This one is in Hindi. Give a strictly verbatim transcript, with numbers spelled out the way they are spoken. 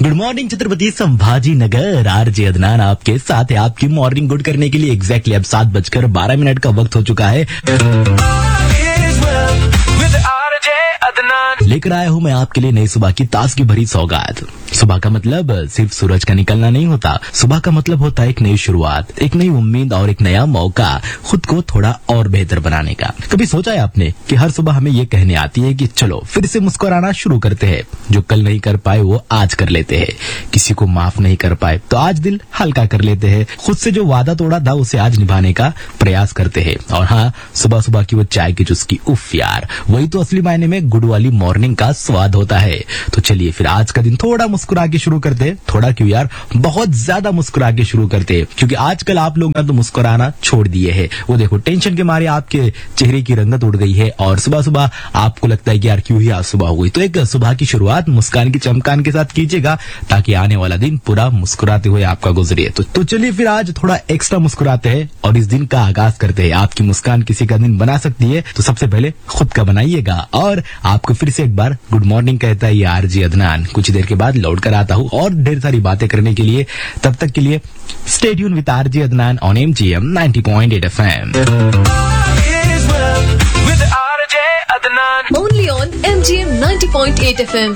Good morning Chhatrapati Sambhaji Nagar. RJ Adnan आपके साथ है। आपकी मॉर्निंग गुड करने के लिए एग्जैक्टली अब सात बजकर बारह मिनट का वक्त हो चुका है। लेकर आया हूँ मैं आपके लिए नई सुबह की ताजगी भरी सौगात। सुबह का मतलब सिर्फ सूरज का निकलना नहीं होता। सुबह का मतलब होता है एक नई शुरुआत, एक नई उम्मीद और एक नया मौका खुद को थोड़ा और बेहतर बनाने का। कभी सोचा है आपने कि हर सुबह हमें ये कहने आती है कि चलो फिर से मुस्कुराना शुरू करते हैं। जो कल नहीं कर पाए वो आज कर लेते हैं। किसी को माफ नहीं कर पाए तो आज दिल हल्का कर लेते हैं। खुद से जो वादा तोड़ा था उसे आज निभाने का प्रयास करते हैं। और हाँ, सुबह सुबह की वो चाय की चुस्की, उफ यार, वही तो असली मायने में गुड वाली मॉर्निंग का स्वाद होता है। तो चलिए फिर आज का दिन थोड़ा मुस्कुरा के शुरू करते हैं। थोड़ा क्यों यार, बहुत ज्यादा मुस्कुरा के शुरू करते हैं। क्योंकि आजकल आप लोग ना तो मुस्कुराना छोड़ दिए हैं। वो देखो, टेंशन के मारे आपके चेहरे की रंगत उड़ गई है और सुबह सुबह आपको लगता है कि यार क्यों ही आज सुबह हो गई। तो एक सुबह की शुरुआत मुस्कान की चमकान के साथ कीजिएगा ताकि आने वाला दिन पूरा मुस्कुराते हुए आपका गुजरे। तो, तो चलिए फिर आज थोड़ा एक्स्ट्रा मुस्कुराते हैं और इस दिन का आगाज करते हैं। आपकी मुस्कान किसी का दिन बना सकती है तो सबसे पहले खुद का बनाइएगा। और आपको फिर से एक बार गुड मॉर्निंग कहता है ये आरजे अदनान। कुछ देर के बाद लौट कर आता हूँ और ढेर सारी बातें करने के लिए। तब तक के लिए stay tune with RJ Adnan on MGM ninety point eight FM. Only on M G M ninety point eight F M.